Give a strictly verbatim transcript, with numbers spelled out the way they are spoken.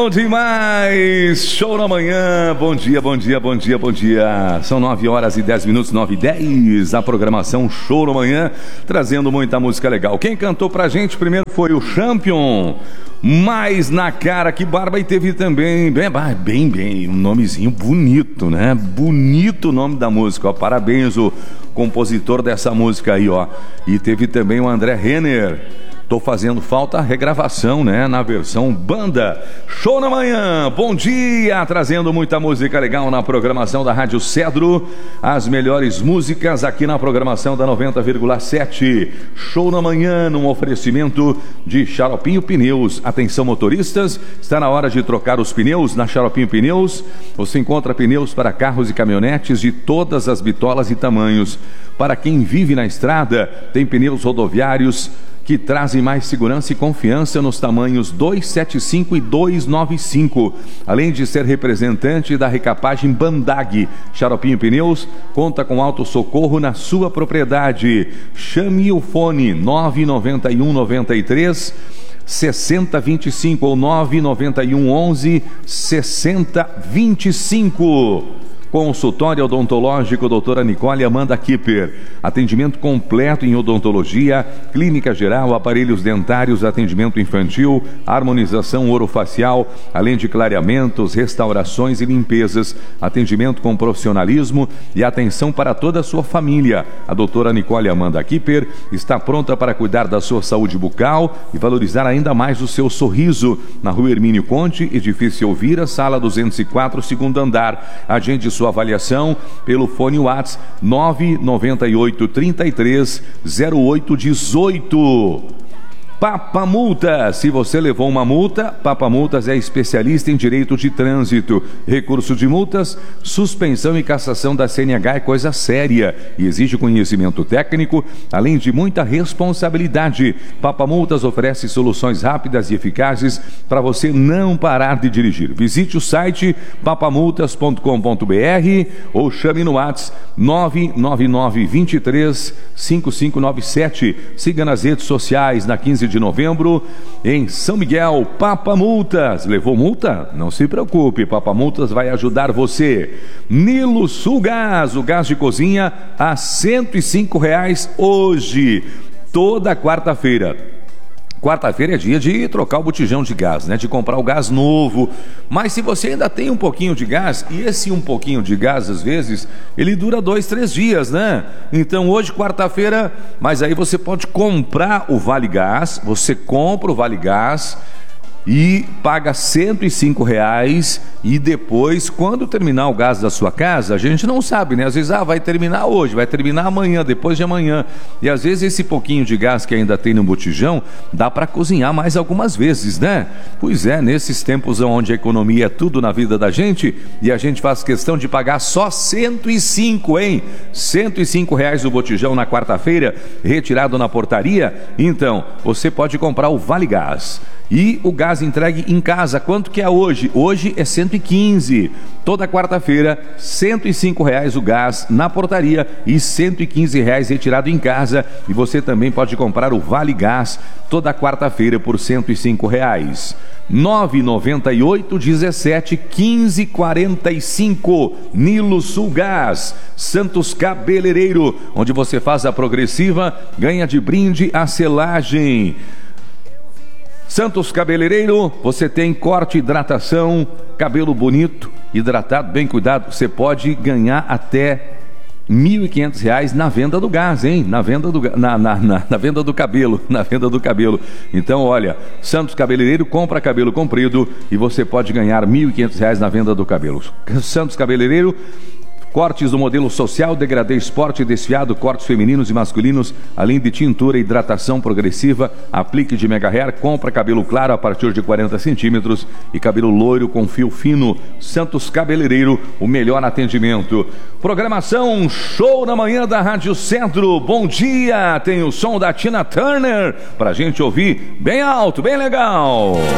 bom demais! Show na manhã, bom dia, bom dia, bom dia, bom dia. São nove horas e dez minutos, nove e dez. A programação Show na Manhã, trazendo muita música legal. Quem cantou pra gente primeiro foi o Champion. Mais na cara, que barba. E teve também, bem, bem, bem, um nomezinho bonito, né? Bonito o nome da música, ó. Parabéns o compositor dessa música aí, ó. E teve também o André Renner. Tô fazendo falta a regravação, né? Na versão banda. Show na manhã, bom dia, trazendo muita música legal na programação da Rádio Cedro. As melhores músicas aqui na programação da noventa vírgula sete. Show na manhã, num oferecimento de Xaropinho Pneus. Atenção motoristas, está na hora de trocar os pneus na Xaropinho Pneus. Você encontra pneus para carros e caminhonetes de todas as bitolas e tamanhos. Para quem vive na estrada, tem pneus rodoviários que trazem mais segurança e confiança nos tamanhos duzentos e setenta e cinco e duzentos e noventa e cinco. Além de ser representante da recapagem Bandag, Xaropinho Pneus conta com autossocorro na sua propriedade. Chame o fone nove nove um nove três seis zero dois cinco ou nove nove um onze seis zero dois cinco. Consultório odontológico doutora Nicole Amanda Kipper. Atendimento completo em odontologia, clínica geral, aparelhos dentários, atendimento infantil, harmonização orofacial, além de clareamentos, restaurações e limpezas. Atendimento com profissionalismo e atenção para toda a sua família. A doutora Nicole Amanda Kipper está pronta para cuidar da sua saúde bucal e valorizar ainda mais o seu sorriso. Na Rua Hermínio Conte, edifício Elvira, sala duzentos e quatro, segundo andar. Agende sua avaliação pelo fone WhatsApp nove nove oito três três zero oito um oito. Papa Multas. Se você levou uma multa, Papa Multas é especialista em direito de trânsito. Recurso de multas, suspensão e cassação da C N H é coisa séria e exige conhecimento técnico, além de muita responsabilidade. Papa Multas oferece soluções rápidas e eficazes para você não parar de dirigir. Visite o site papamultas ponto com ponto br ou chame no WhatsApp nove nove nove dois três cinco cinco nove sete. Siga nas redes sociais. Na quinze de novembro, em São Miguel, Papa Multas. Levou multa? Não se preocupe, Papa Multas vai ajudar você. Nilo Sul Gás, o gás de cozinha a cento e cinco reais hoje, toda quarta-feira. Quarta-feira é dia de trocar o botijão de gás, né? De comprar o gás novo. Mas se você ainda tem um pouquinho de gás, e esse um pouquinho de gás, às vezes, ele dura dois, três dias, né? Então hoje, quarta-feira, mas aí você pode comprar o Vale Gás, você compra o Vale Gás e paga cento e cinco reais, e depois, quando terminar o gás da sua casa, a gente não sabe, né? Às vezes, ah, vai terminar hoje, vai terminar amanhã, depois de amanhã. E às vezes esse pouquinho de gás que ainda tem no botijão, dá para cozinhar mais algumas vezes, né? Pois é, nesses tempos onde a economia é tudo na vida da gente, e a gente faz questão de pagar só cento e cinco, hein? cento e cinco reais o botijão na quarta-feira, retirado na portaria. Então, você pode comprar o Vale Gás. E o gás entregue em casa, quanto que é hoje? Hoje é cento e quinze. Toda quarta-feira, cento e cinco reais o gás na portaria e cento e quinze reais retirado em casa. E você também pode comprar o Vale Gás toda quarta-feira por cento e cinco reais. nove nove oito dezessete quinze quarenta e cinco. Nilo Sul Gás, Santos Cabeleireiro, onde você faz a progressiva, ganha de brinde a selagem. Santos Cabeleireiro, você tem corte, hidratação, cabelo bonito, hidratado, bem cuidado. Você pode ganhar até mil e quinhentos reais na venda do gás, hein? Na venda do, na, na, na, na venda do cabelo, na venda do cabelo. Então, olha, Santos Cabeleireiro compra cabelo comprido e você pode ganhar mil e quinhentos reais na venda do cabelo. Santos Cabeleireiro, cortes do modelo social, degradê esporte, desfiado, cortes femininos e masculinos, além de tintura e hidratação progressiva, aplique de mega hair, compra cabelo claro a partir de quarenta centímetros e cabelo loiro com fio fino. Santos Cabeleireiro, o melhor atendimento. Programação Show na Manhã da Rádio Centro. Bom dia, tem o som da Tina Turner pra gente ouvir bem alto, bem legal.